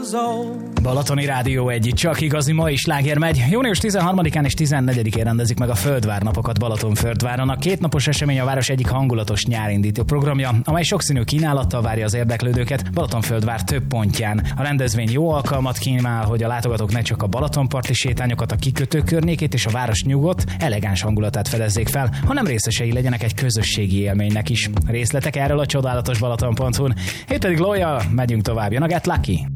Balatoni Rádió egy csak igazi mai sláger megy. Június 13-án és 14-én rendezik meg a Földvárnapokat Balatonfürdváron. A kétnapos esemény a város egyik hangulatos nyárindító programja, amely sokszínű kínálattal várja az érdeklődőket Balatonfürdvár több pontján. A rendezvény jó alkalmat kínál, hogy a látogatók ne csak a Balatonparti sétányokat, a kikötő környékét és a város nyugodt, elegáns hangulatát fedezzék fel, hanem részesei legyenek egy közösségi élménynek is. Részletek erről a csodálatos Balaton.hu-n. Itt pedig Loyal, megyünk tovább, jön a Get Lucky.